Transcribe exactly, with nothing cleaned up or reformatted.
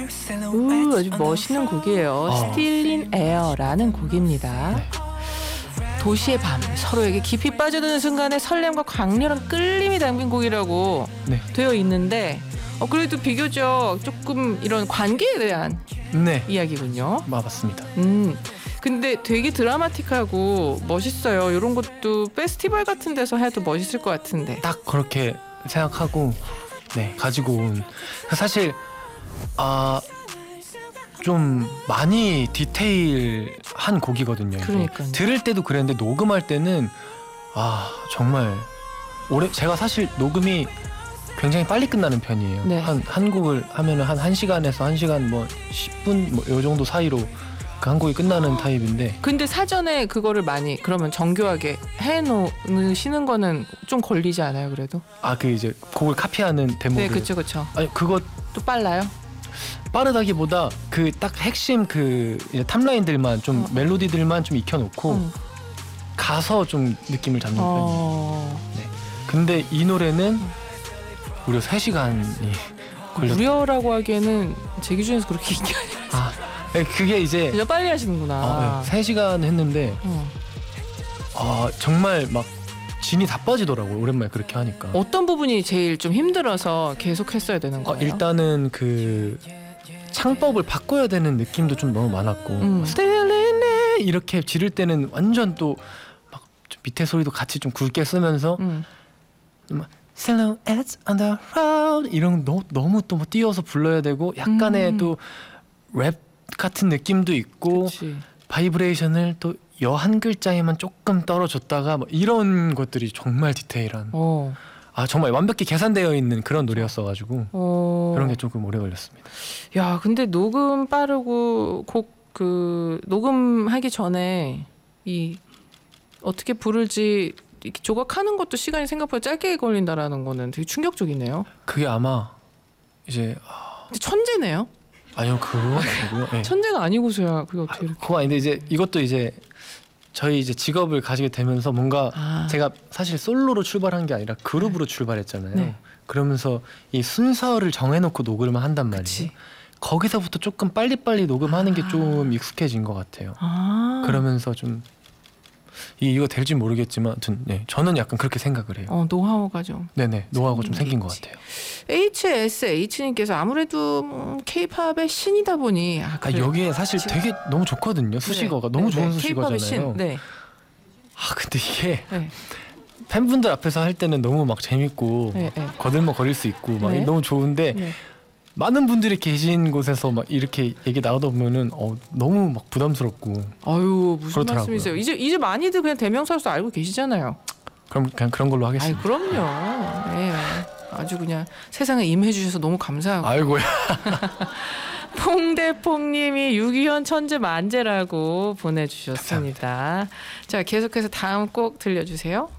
우, 아주 멋있는 곡이에요. 어. Still in Air라는 곡입니다. 네. 도시의 밤, 서로에게 깊이 빠져드는 순간에 설렘과 강렬한 끌림이 담긴 곡이라고 네. 되어 있는데 어, 그래도 비교적 조금 이런 관계에 대한 네. 이야기군요. 맞습니다. 음, 근데 되게 드라마틱하고 멋있어요. 이런 것도 페스티벌 같은 데서 해도 멋있을 것 같은데. 딱 그렇게 생각하고 네 가지고 온 사실 아 좀 많이 디테일한 곡이거든요. 이게. 그러니까요. 들을 때도 그랬는데 녹음할 때는 아 정말 오래 제가 사실 녹음이 굉장히 빨리 끝나는 편이에요. 네. 한, 한 곡을 하면은 한 1시간에서 한 시간 뭐 십 분 뭐 요 정도 사이로 그 한 곡이 끝나는 타입인데 근데 사전에 그거를 많이 그러면 정교하게 해놓으시는 거는 좀 걸리지 않아요, 그래도? 아 그 이제 곡을 카피하는 데모를 네, 그렇죠, 그렇죠. 아니 그거 또 빨라요? 빠르다기보다 그 딱 핵심 그 이제 탑라인들만 좀 어. 멜로디들만 좀 익혀놓고 음. 가서 좀 느낌을 잡는 편이에요. 어... 네. 근데 이 노래는 무려 세 시간이 걸렸. 무료라고 하기에는 제 기준에서 그렇게 긴 게 아니라 아, 네, 그게 이제 진짜 빨리 하시는구나. 아, 네, 세 시간 했는데 어. 아, 정말 막 진이 다 빠지더라고요. 오랜만에 그렇게 하니까. 어떤 부분이 제일 좀 힘들어서 계속 했어야 되는 어, 거예요? 일단은 그 창법을 바꿔야 되는 느낌도 좀 너무 많았고 음. Still in it 이렇게 지를 때는 완전 또 막 밑에 소리도 같이 좀 굵게 쓰면서 음. 막 Silhouettes on the road 이런 거 너무 또 뭐 띄어서 불러야 되고 약간의 음. 또 랩 같은 느낌도 있고 그치. 바이브레이션을 또 여 한 글자에만 조금 떨어졌다가 뭐 이런 것들이 정말 디테일한 어. 아 정말 완벽히 계산되어 있는 그런 노래였어가지고 어. 그런 게 조금 오래 걸렸습니다. 야, 근데 녹음 빠르고 곡 그 녹음하기 전에 이 어떻게 부를지 이렇게 조각하는 것도 시간이 생각보다 짧게 걸린다라는 거는 되게 충격적이네요. 그게 아마 이제 근데 천재네요. 아니요 그거 아니고요. 네. 천재가 아니고서야 그게 어떻게 이렇게. 그거 아닌데 이제 이것도 이제 저희 이제 직업을 가지게 되면서 뭔가 아. 제가 사실 솔로로 출발한 게 아니라 그룹으로 출발했잖아요. 네. 그러면서 이 순서를 정해놓고 녹음을 한단 말이에요. 그치. 거기서부터 조금 빨리빨리 녹음하는 게 좀 익숙해진 것 같아요. 아. 그러면서 좀 이, 이거 될지 모르겠지만 아무튼 네, 저는 약간 그렇게 생각을 해요. 어, 노하우가 좀. 네네 노하우가 좀 생긴 것 같아요. 에이치에스에이치님께서 아무래도 케이팝의 신이다 보니 아, 아, 그래. 여기에 사실 지금- 되게 너무 좋거든요. 수식어가 네, 너무 네, 좋은 네. 수식어잖아요. 케이팝의 신. 네. 아 근데 이게 네. 팬분들 앞에서 할 때는 너무 막 재밌고 네, 네. 거들먹 거릴 수 있고 막 네. 너무 좋은데 네. 많은 분들이 계신 곳에서 막 이렇게 얘기 나오다 보면은 어, 너무 막 부담스럽고 아유, 무슨 그렇더라고요. 말씀이세요? 이제 이제 많이들 그냥 대명사로서 알고 계시잖아요. 그럼 그냥 그런 걸로 아이, 하겠습니다. 그럼요. 네. 아주 그냥 세상에 임해 주셔서 너무 감사하고. 아이고야. 퐁대퐁님이 유기현 천재 만재라고 보내주셨습니다. 자, 계속해서 다음 곡 들려주세요.